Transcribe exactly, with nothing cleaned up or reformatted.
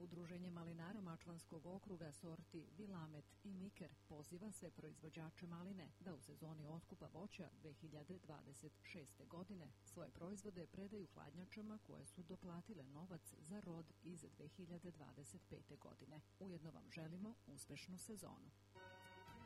Udruženje malinara Mačvanskog okruga sorti Vilamet i Miker poziva sve proizvođače maline da u sezoni otkupa voća dve hiljade dvadeset šeste. godine svoje proizvode predaju hladnjačama koje su doplatile novac za rod iz dve hiljade dvadeset pete. godine. Ujedno vam želimo uspešnu sezonu.